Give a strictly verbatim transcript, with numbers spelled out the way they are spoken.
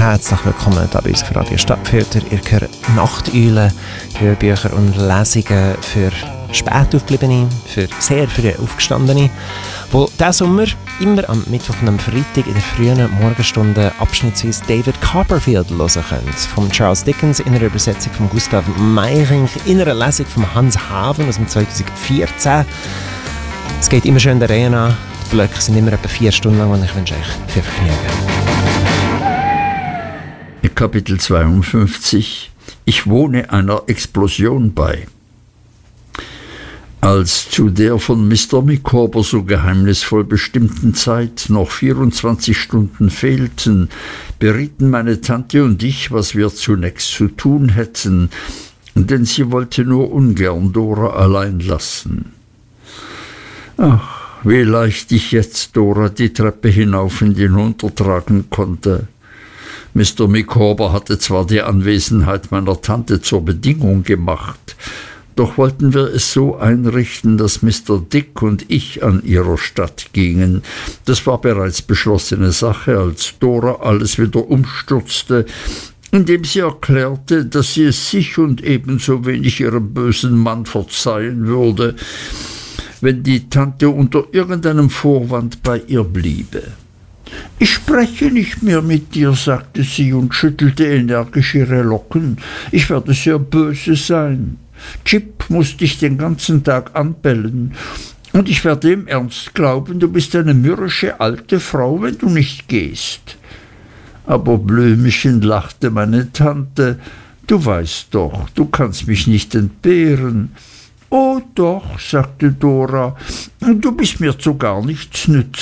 herzlich willkommen hier bei uns auf Radio Stadtfilter. Ihr hört Nachteulen, Hörbücher und Lesungen für spät Aufgebliebene, für sehr früh Aufgestandene, wo diesen Sommer immer am Mittwoch und am Freitag in der frühen Morgenstunde abschnittsweise David Copperfield hören können. Von Charles Dickens in einer Übersetzung von Gustav Meyrink, in einer Lesung von Hans Haven aus dem zweitausendvierzehn. Es geht immer schön der Reihe an. Die Blöcke sind immer etwa vier Stunden lang und ich wünsche euch viel Vergnügen. Kapitel zweiundfünfzig. Ich wohne einer Explosion bei. Als zu der von Mister Micawber so geheimnisvoll bestimmten Zeit noch vierundzwanzig Stunden fehlten, berieten meine Tante und ich, was wir zunächst zu tun hätten, denn sie wollte nur ungern Dora allein lassen. Ach, wie leicht ich jetzt Dora die Treppe hinauf und hinunter tragen konnte. Mister Micawber hatte zwar die Anwesenheit meiner Tante zur Bedingung gemacht, doch wollten wir es so einrichten, dass Mister Dick und ich an ihrer Statt gingen. Das war bereits beschlossene Sache, als Dora alles wieder umstürzte, indem sie erklärte, dass sie es sich und ebenso wenig ihrem bösen Mann verzeihen würde, wenn die Tante unter irgendeinem Vorwand bei ihr bliebe. »Ich spreche nicht mehr mit dir«, sagte sie und schüttelte energisch ihre Locken. »Ich werde sehr böse sein. Jip muß dich den ganzen Tag anbellen. Und ich werde im Ernst glauben, du bist eine mürrische alte Frau, wenn du nicht gehst.« »Aber Blümchen«, lachte meine Tante, »du weißt doch, du kannst mich nicht entbehren.« »Oh doch«, sagte Dora, »du bist mir zu gar nichts nütze.